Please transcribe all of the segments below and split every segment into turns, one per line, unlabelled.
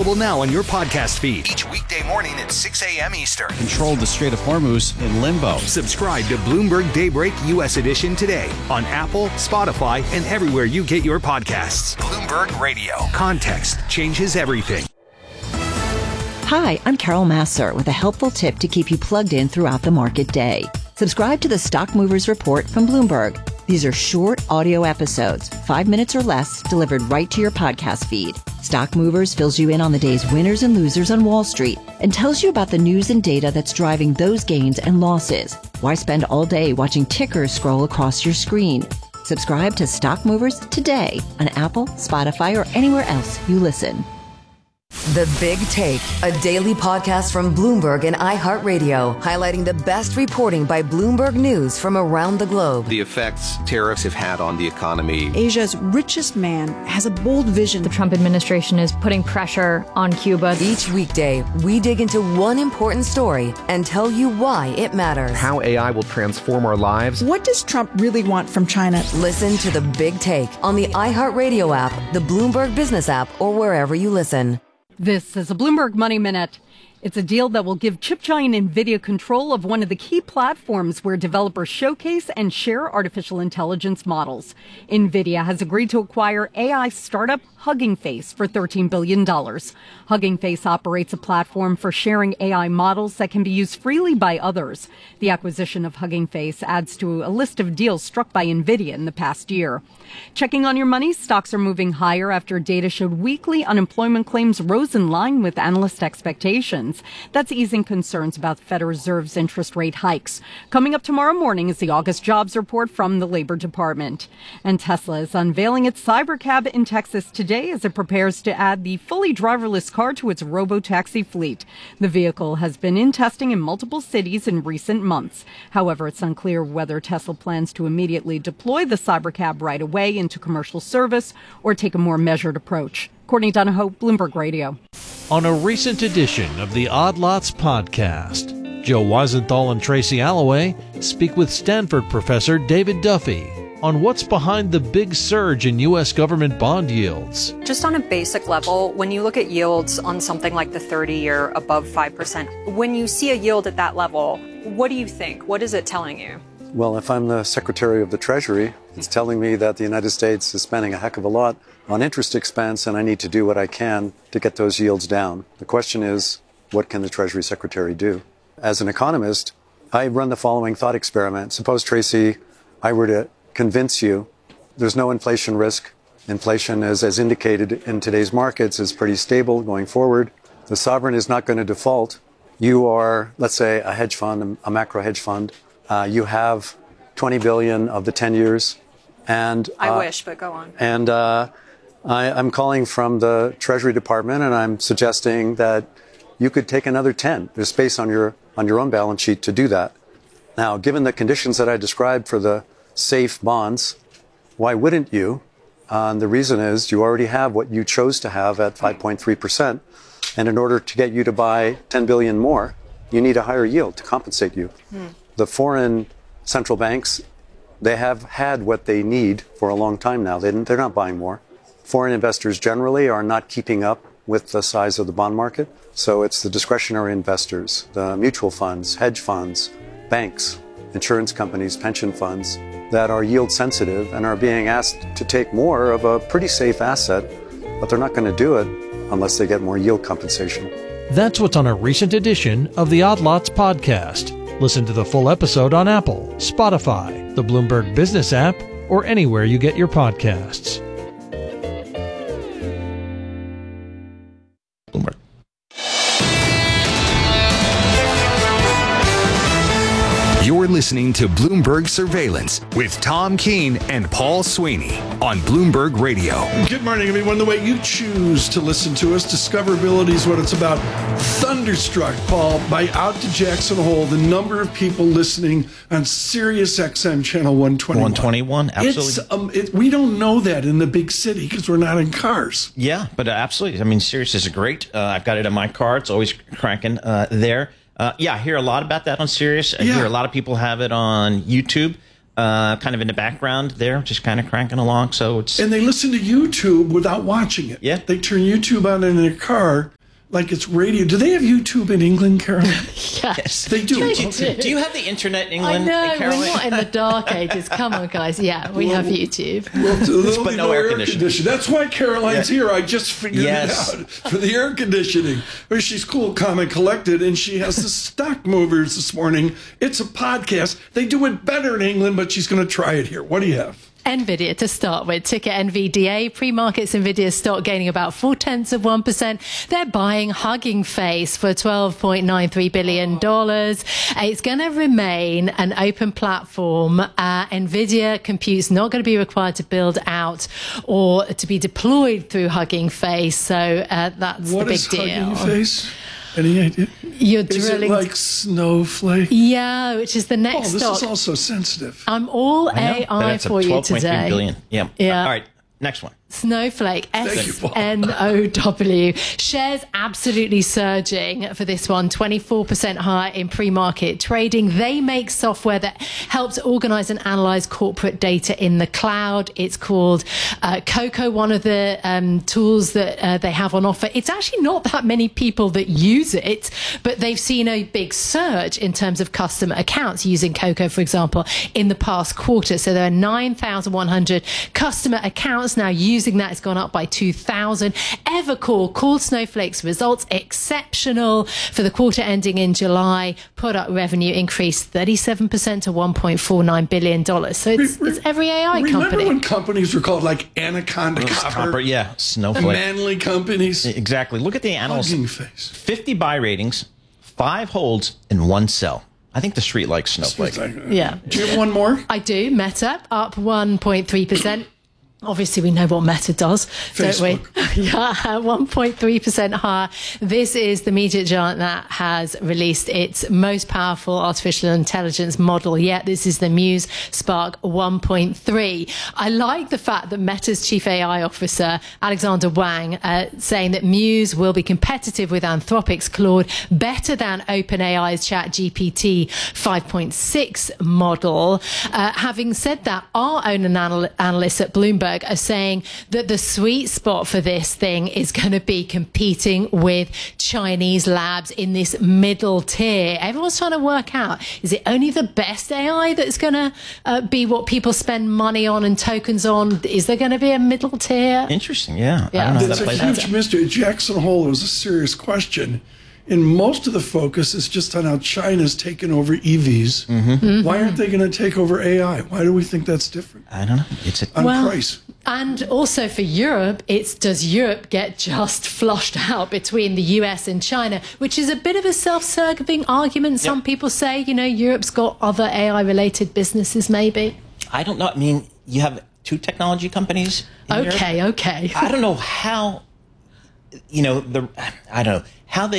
Available now on your podcast feed. Each weekday morning at 6 a.m. Eastern.
Control the Strait of Hormuz in limbo.
Subscribe to Bloomberg Daybreak U.S. Edition today on Apple, Spotify, and everywhere you get your podcasts. Bloomberg Radio. Context changes everything.
Hi, I'm Carol Massar with a helpful tip to keep you plugged in throughout the market day. Subscribe to the Stock Movers Report from Bloomberg. These are short audio episodes, 5 minutes or less, delivered right to your podcast feed. Stock Movers fills you in on the day's winners and losers on Wall Street and tells you about the news and data that's driving those gains and losses. Why spend all day watching tickers scroll across your screen? Subscribe to Stock Movers today on Apple, Spotify, or anywhere else you listen.
The Big Take, a daily podcast from Bloomberg and iHeartRadio, highlighting the best reporting by Bloomberg News from around the globe.
The effects tariffs have had on the economy.
Asia's richest man has a bold vision.
The Trump administration is putting pressure on Cuba.
Each weekday, we dig into one important story and tell you why it matters.
How AI will transform our lives.
What does Trump really want from China?
Listen to The Big Take on the iHeartRadio app, the Bloomberg Business app, or wherever you listen.
This is a Bloomberg Money Minute. It's a deal that will give chip giant NVIDIA control of one of the key platforms where developers showcase and share artificial intelligence models. NVIDIA has agreed to acquire AI startup Hugging Face for $13 billion. Hugging Face operates a platform for sharing AI models that can be used freely by others. The acquisition of Hugging Face adds to a list of deals struck by NVIDIA in the past year. Checking on your money, stocks are moving higher after data showed weekly unemployment claims rose in line with analyst expectations. That's easing concerns about the Federal Reserve's interest rate hikes. Coming up tomorrow morning is the August jobs report from the Labor Department. And Tesla is unveiling its Cybercab in Texas today as it prepares to add the fully driverless car to its robo-taxi fleet. The vehicle has been in testing in multiple cities in recent months. However, it's unclear whether Tesla plans to immediately deploy the Cybercab right away into commercial service or take a more measured approach. Courtney Donahoe, Bloomberg Radio.
On a recent edition of the Odd Lots podcast, Joe Weisenthal and Tracy Alloway speak with Stanford professor David Duffy on what's behind the big surge in U.S. government bond yields.
Just on a basic level, when you look at yields on something like the 30-year above 5%, when you see a yield at that level, what do you think? What is it telling you?
Well, if I'm the Secretary of the Treasury, it's telling me that the United States is spending a heck of a lot on interest expense, and I need to do what I can to get those yields down. The question is, what can the Treasury Secretary do? As an economist, I run the following thought experiment. Suppose, Tracy, I were to convince you there's no inflation risk. Inflation, as indicated in today's markets, is pretty stable going forward. The sovereign is not going to default. You are, let's say, a hedge fund, a macro hedge fund. You have 20 billion of the 10 years. And
I wish, but go on.
And I'm calling from the Treasury Department, and I'm suggesting that you could take another 10. There's space on your own balance sheet to do that. Now, given the conditions that I described for the safe bonds, why wouldn't you? The reason is you already have what you chose to have at 5.3%. And in order to get you to buy 10 billion more, you need a higher yield to compensate you. The foreign central banks, they have had what they need for a long time now. They're not buying more. Foreign investors generally are not keeping up with the size of the bond market. So it's the discretionary investors, the mutual funds, hedge funds, banks, insurance companies, pension funds that are yield sensitive and are being asked to take more of a pretty safe asset, but they're not going to do it unless they get more yield compensation.
That's what's on a recent edition of the Odd Lots podcast. Listen to the full episode on Apple, Spotify, the Bloomberg Business app, or anywhere you get your podcasts.
Bloomberg. You're listening to Bloomberg Surveillance with Tom Keene and Paul Sweeney on Bloomberg Radio.
Good morning, everyone. The way you choose to listen to us, discoverability is what it's about. Thunderstruck, Paul, by Out to Jackson Hole, the number of people listening on Sirius XM channel 121.
121, absolutely.
We don't know that in the big city because we're not in cars.
Yeah, but absolutely. I mean, Sirius is great. I've got it in my car. It's always cranking there. Yeah, I hear a lot about that on Sirius. I hear a lot of people have it on YouTube, kind of in the background there, just kind of cranking along. So it's
and they listen to YouTube without watching it.
Yeah,
they turn YouTube on in their car like it's radio. Do they have YouTube in England, Caroline?
Yes.
They do.
Do you have the internet in England,
I know,
Caroline?
we're not in the dark ages. Come on, guys. Yeah, we have YouTube.
Well, there'll
But
be
no air conditioning.
That's why Caroline's here. I just figured it out for the air conditioning. But she's cool, calm, and collected, and she has the stock movers this morning. It's a podcast. They do it better in England, but she's going to try it here. What do you have?
NVIDIA to start with. Ticker NVDA. Pre-markets NVIDIA stock gaining about 0.4%. They're buying Hugging Face for $12.93 billion. It's going to remain an open platform. NVIDIA Compute's not going to be required to build out or to be deployed through Hugging Face. So that's the big deal.
What is Hugging Face? Any idea?
You're drilling.
Is it like Snowflake?
Yeah, which is the next
this
stock.
is also sensitive.
I'm all AI for you today.
$12.3 billion. Yeah. All right. Next one.
Snowflake, SNOW. Shares absolutely surging for this one, 24% higher in pre-market trading. They make software that helps organize and analyze corporate data in the cloud. It's called Coco, one of the tools that they have on offer. It's actually not that many people that use it, but they've seen a big surge in terms of customer accounts using Coco, for example, in the past quarter. So there are 9,100 customer accounts now using that. It's gone up by 2,000. Evercore called Snowflake's results exceptional for the quarter ending in July. Product revenue increased 37% to $1.49 billion. So it's every AI company.
Remember when companies were called like Anaconda Copper?
Yeah, Snowflake.
Manly companies.
Exactly. Look at the analysts.
Hugging Face.
50 buy ratings, 5 holds, and 1 sell. I think the street likes Snowflake.
Yeah.
Do you have one more?
I do. Meta up 1.3%. Obviously, we know what Meta does,
Facebook.
don't we? Yeah, 1.3% higher. This is the media giant that has released its most powerful artificial intelligence model yet. This is the Muse Spark 1.3. I like the fact that Meta's chief AI officer, Alexander Wang, saying that Muse will be competitive with Anthropic's Claude, better than OpenAI's ChatGPT 5.6 model. Having said that, our own analysts at Bloomberg are saying that the sweet spot for this thing is going to be competing with Chinese labs in this middle tier. Everyone's trying to work out, is it only the best AI that's going to be what people spend money on and tokens on? Is there going to be a middle tier?
Interesting, yeah.
Yeah.
I don't know how
It's
that
a
plays
huge
out.
mystery. Jackson Hole was a serious question. And most of the focus is just on how China's taken over EVs. Why aren't they going to take over AI? Why do we think that's different?
I don't know. It's a
price.
And also for Europe, it's does Europe get just flushed out between the US and China, which is a bit of a self-serving argument. Some people say, Europe's got other AI-related businesses, maybe.
I don't know. I mean, you have 2 technology companies in Europe.
Okay.
I don't know how, I don't know how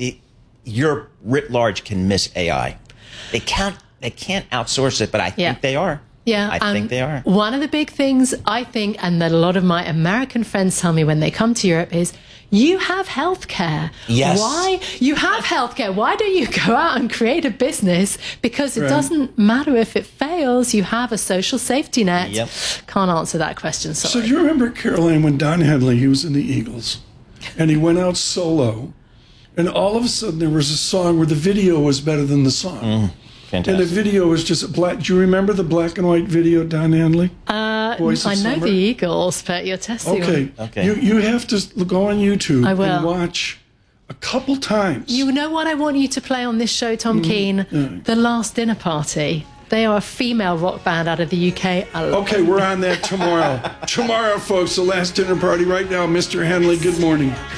Europe writ large can miss AI. They can't outsource it, but I think they are.
Yeah,
I think they are.
One of the big things I think, and that a lot of my American friends tell me when they come to Europe is, you have healthcare.
Yes.
Why? You have healthcare. Why don't you go out and create a business? Because it doesn't matter if it fails. You have a social safety net.
Yep.
Can't answer that question,
So
sorry.
do you remember, Caroline, when Don Henley, he was in the Eagles, and he went out solo, and all of a sudden there was a song where the video was better than the song.
Fantastic.
And the video was just black. Do you remember the black and white video, Don Henley? Voice of
I know
Summer?
the Eagles, but you're testing
Okay.
them.
Okay.
You have to go on YouTube
I will.
and watch a couple times.
You know what I want you to play on this show, Tom Keane? The Last Dinner Party. They are a female rock band out of the UK. I love
Okay, we're on that tomorrow. Tomorrow, folks, the Last Dinner Party. Right now, Mr. Henley, good morning.